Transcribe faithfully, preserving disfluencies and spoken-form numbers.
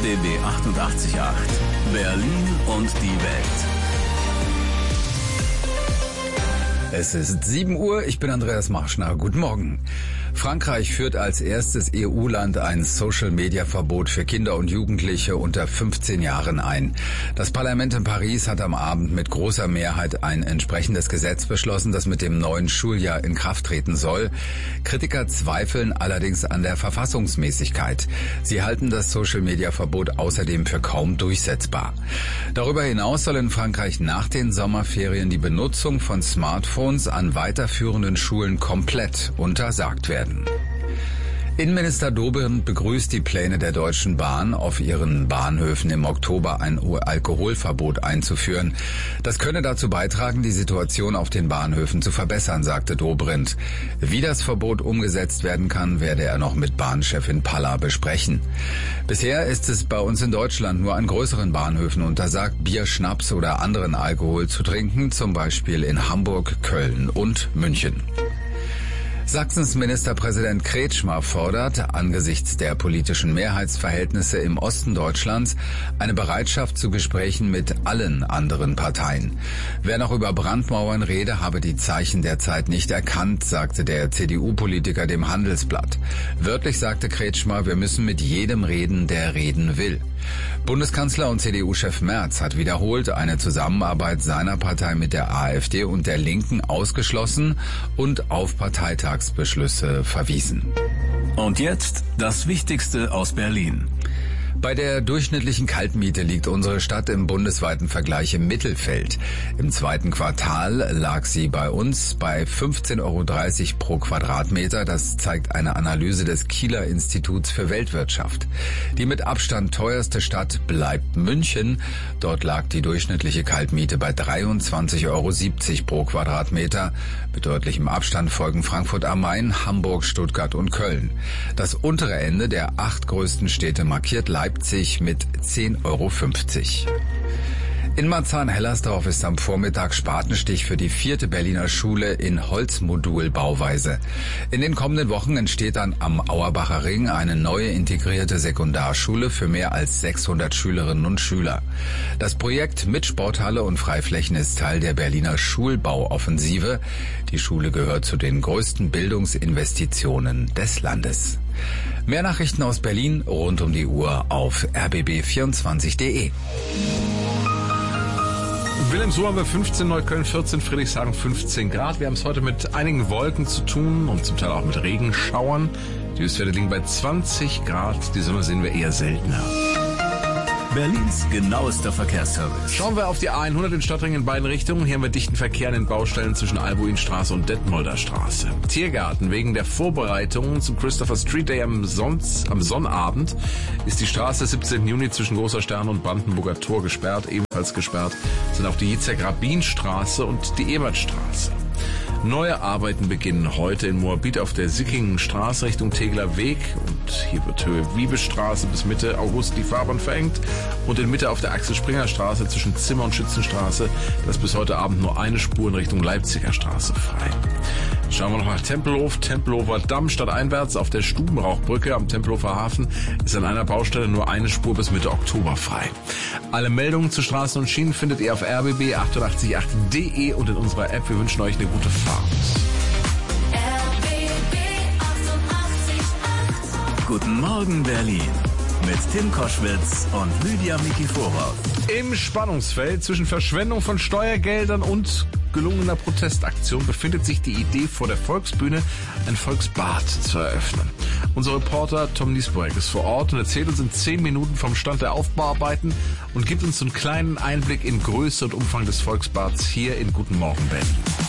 B B achtundachtzig Komma acht. Berlin und die Welt. Es ist sieben Uhr, ich bin Andreas Marschner. Guten Morgen. Frankreich führt als erstes E U-Land ein Social-Media-Verbot für Kinder und Jugendliche unter fünfzehn Jahren ein. Das Parlament in Paris hat am Abend mit großer Mehrheit ein entsprechendes Gesetz beschlossen, das mit dem neuen Schuljahr in Kraft treten soll. Kritiker zweifeln allerdings an der Verfassungsmäßigkeit. Sie halten das Social-Media-Verbot außerdem für kaum durchsetzbar. Darüber hinaus soll in Frankreich nach den Sommerferien die Benutzung von Smartphones an weiterführenden Schulen komplett untersagt werden. Innenminister Dobrindt begrüßt die Pläne der Deutschen Bahn, auf ihren Bahnhöfen im Oktober ein Alkoholverbot einzuführen. Das könne dazu beitragen, die Situation auf den Bahnhöfen zu verbessern, sagte Dobrindt. Wie das Verbot umgesetzt werden kann, werde er noch mit Bahnchefin Palla besprechen. Bisher ist es bei uns in Deutschland nur an größeren Bahnhöfen untersagt, Bier, Schnaps oder anderen Alkohol zu trinken, zum Beispiel in Hamburg, Köln und München. Sachsens Ministerpräsident Kretschmer fordert, angesichts der politischen Mehrheitsverhältnisse im Osten Deutschlands, eine Bereitschaft zu Gesprächen mit allen anderen Parteien. Wer noch über Brandmauern rede, habe die Zeichen der Zeit nicht erkannt, sagte der C D U-Politiker dem Handelsblatt. Wörtlich sagte Kretschmer, wir müssen mit jedem reden, der reden will. Bundeskanzler und C D U-Chef Merz hat wiederholt eine Zusammenarbeit seiner Partei mit der AfD und der Linken ausgeschlossen und auf Parteitagsbeschlüsse verwiesen. Und jetzt das Wichtigste aus Berlin. Bei der durchschnittlichen Kaltmiete liegt unsere Stadt im bundesweiten Vergleich im Mittelfeld. Im zweiten Quartal lag sie bei uns bei fünfzehn Euro dreißig pro Quadratmeter. Das zeigt eine Analyse des Kieler Instituts für Weltwirtschaft. Die mit Abstand teuerste Stadt bleibt München. Dort lag die durchschnittliche Kaltmiete bei dreiundzwanzig Euro siebzig pro Quadratmeter. Mit deutlichem Abstand folgen Frankfurt am Main, Hamburg, Stuttgart und Köln. Das untere Ende der acht größten Städte markiert Leipzig mit zehn Euro fünfzig. In Marzahn-Hellersdorf ist am Vormittag Spatenstich für die vierte Berliner Schule in Holzmodulbauweise. In den kommenden Wochen entsteht dann am Auerbacher Ring eine neue integrierte Sekundarschule für mehr als sechshundert Schülerinnen und Schüler. Das Projekt mit Sporthalle und Freiflächen ist Teil der Berliner Schulbauoffensive. Die Schule gehört zu den größten Bildungsinvestitionen des Landes. Mehr Nachrichten aus Berlin rund um die Uhr auf r b b vierundzwanzig punkt de. Wilhelmsruhe haben wir fünfzehn, Neukölln vierzehn, Friedrichshagen fünfzehn Grad. Wir haben es heute mit einigen Wolken zu tun und zum Teil auch mit Regenschauern. Die Höchstwerte liegen bei zwanzig Grad. Die Sonne sehen wir eher seltener. Berlins genauester Verkehrsservice. Schauen wir auf die A hundert in Stadtring in beiden Richtungen. Hier haben wir dichten Verkehr an den Baustellen zwischen Albuinstraße und Detmolder Straße. Tiergarten. Wegen der Vorbereitungen zum Christopher Street Day am, Sonns, am Sonnabend ist die Straße des siebzehnten Juni zwischen Großer Stern und Brandenburger Tor gesperrt. Ebenfalls gesperrt sind auch die Yitzhak-Rabin-Straße und die Ebertstraße. Neue Arbeiten beginnen heute in Moabit auf der Sickingenstraße Richtung Tegeler Weg. Und hier wird Höhe Wiebestraße bis Mitte August die Fahrbahn verengt. Und in Mitte auf der Axel-Springer-Straße zwischen Zimmer- und Schützenstraße, das ist bis heute Abend nur eine Spur in Richtung Leipziger Straße frei. Schauen wir noch nach Tempelhof. Tempelhofer Damm stadteinwärts auf der Stubenrauchbrücke am Tempelhofer Hafen ist an einer Baustelle nur eine Spur bis Mitte Oktober frei. Alle Meldungen zu Straßen und Schienen findet ihr auf r b b achtundachtzig Komma acht punkt de und in unserer App. Wir wünschen euch eine gute Fahrt. Guten Morgen Berlin mit Tim Koschwitz und Lydia Mikiforov. Im Spannungsfeld zwischen Verschwendung von Steuergeldern und gelungener Protestaktion befindet sich die Idee, vor der Volksbühne ein Volksbad zu eröffnen. Unser Reporter Tom Niesburg ist vor Ort und erzählt uns in zehn Minuten vom Stand der Aufbauarbeiten und gibt uns so einen kleinen Einblick in Größe und Umfang des Volksbads hier in Guten Morgen Berlin.